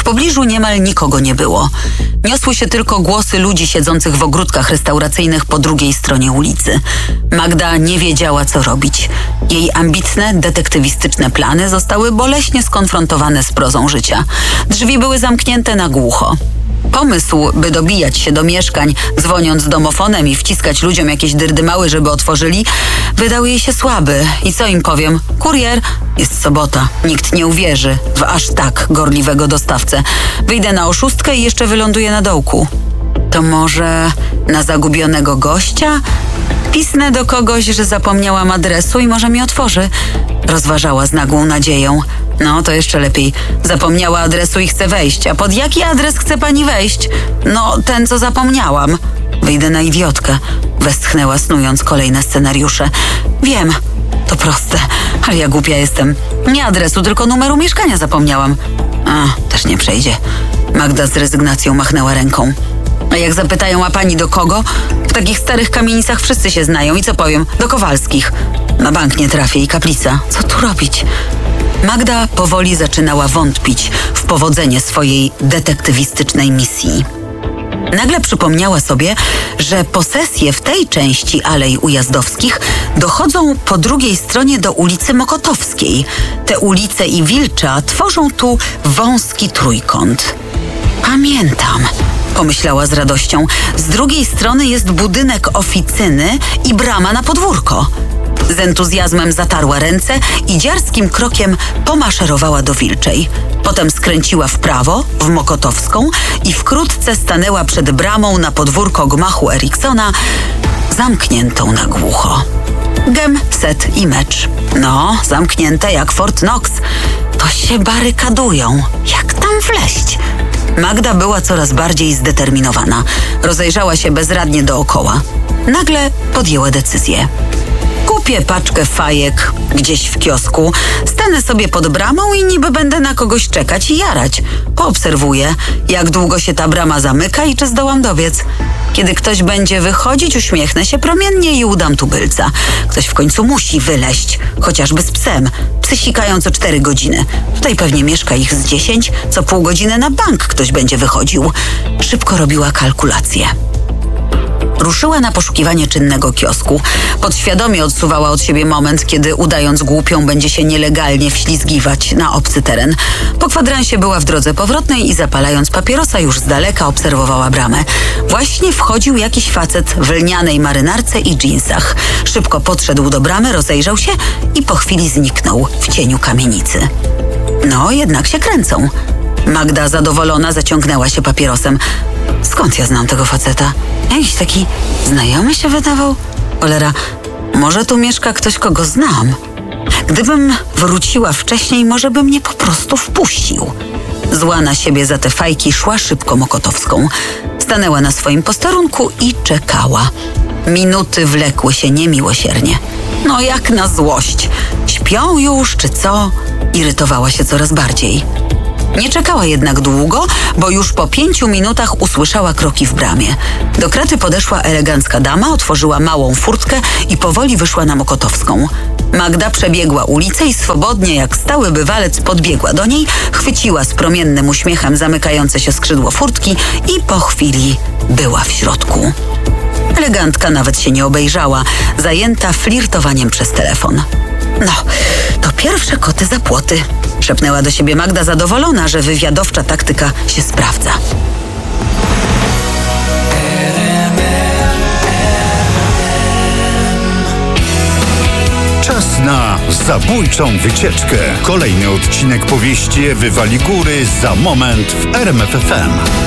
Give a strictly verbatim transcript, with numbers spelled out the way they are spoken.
pobliżu niemal nikogo nie było. Niosły się tylko głosy ludzi siedzących w ogródkach restauracyjnych po drugiej stronie ulicy. Magda nie wiedziała, co robić. Jej ambitne, detektywistyczne plany zostały boleśnie skonfrontowane z prozą życia. Drzwi były zamknięte na głucho. Pomysł, by dobijać się do mieszkań, dzwoniąc domofonem i wciskać ludziom jakieś dyrdymały, żeby otworzyli, wydał jej się słaby. I co im powiem? Kurier? Jest sobota. Nikt nie uwierzy w aż tak gorliwego dostawcę. Wyjdę na oszustkę i jeszcze wyląduję na dołku. To może na zagubionego gościa? Pisnę do kogoś, że zapomniałam adresu i może mi otworzy. Rozważała z nagłą nadzieją. No, to jeszcze lepiej. Zapomniała adresu i chce wejść. A pod jaki adres chce pani wejść? No, ten, co zapomniałam. Wyjdę na idiotkę. Westchnęła, snując kolejne scenariusze. Wiem, to proste, ale ja głupia jestem. Nie adresu, tylko numeru mieszkania zapomniałam. A, też nie przejdzie. Magda z rezygnacją machnęła ręką. A jak zapytają, a pani do kogo? W takich starych kamienicach wszyscy się znają. I co powiem? Do Kowalskich. Na bank nie trafię i kaplica. Co tu robić? Magda powoli zaczynała wątpić w powodzenie swojej detektywistycznej misji. Nagle przypomniała sobie, że posesje w tej części Alei Ujazdowskich dochodzą po drugiej stronie do ulicy Mokotowskiej. Te ulice i Wilcza tworzą tu wąski trójkąt. Pamiętam, pomyślała z radością. Z drugiej strony jest budynek oficyny i brama na podwórko. Z entuzjazmem zatarła ręce i dziarskim krokiem pomaszerowała do Wilczej. Potem skręciła w prawo, w Mokotowską i wkrótce stanęła przed bramą na podwórko gmachu Eriksona, zamkniętą na głucho. Gem, set i mecz. No, zamknięte jak Fort Knox. To się barykadują. Jak tam wleść? Magda była coraz bardziej zdeterminowana. Rozejrzała się bezradnie dookoła. Nagle podjęła decyzję. Kupię paczkę fajek gdzieś w kiosku, stanę sobie pod bramą i niby będę na kogoś czekać i jarać. Poobserwuję, jak długo się ta brama zamyka i czy zdołam dobiec. Kiedy ktoś będzie wychodzić, uśmiechnę się promiennie i udam tubylca. Ktoś w końcu musi wyleść, chociażby z psem. Psy sikają co cztery godziny. Tutaj pewnie mieszka ich z dziesięć, co pół godziny na bank ktoś będzie wychodził. Szybko robiła kalkulacje. Ruszyła na poszukiwanie czynnego kiosku. Podświadomie odsuwała od siebie moment, kiedy udając głupią będzie się nielegalnie wślizgiwać na obcy teren. Po kwadransie była w drodze powrotnej i zapalając papierosa już z daleka obserwowała bramę. Właśnie wchodził jakiś facet w lnianej marynarce i dżinsach. Szybko podszedł do bramy, rozejrzał się i po chwili zniknął w cieniu kamienicy. No, jednak się kręcą. Magda zadowolona zaciągnęła się papierosem. Skąd ja znam tego faceta? Jakiś taki znajomy się wydawał? Cholera, może tu mieszka ktoś, kogo znam. Gdybym wróciła wcześniej, może by mnie po prostu wpuścił. Zła na siebie za te fajki szła szybko Mokotowską. Stanęła na swoim posterunku i czekała. Minuty wlekły się niemiłosiernie. No jak na złość. Śpią już, czy co? Irytowała się coraz bardziej. Nie czekała jednak długo, bo już po pięciu minutach usłyszała kroki w bramie. Do kraty podeszła elegancka dama, otworzyła małą furtkę i powoli wyszła na Mokotowską. Magda przebiegła ulicę i swobodnie jak stały bywalec podbiegła do niej, chwyciła z promiennym uśmiechem zamykające się skrzydło furtki i po chwili była w środku. Elegantka nawet się nie obejrzała, zajęta flirtowaniem przez telefon. No, to pierwsze koty za płoty, szepnęła do siebie Magda, zadowolona, że wywiadowcza taktyka się sprawdza. Czas na zabójczą wycieczkę. Kolejny odcinek powieści Ewy Waligury za moment w R M F F M.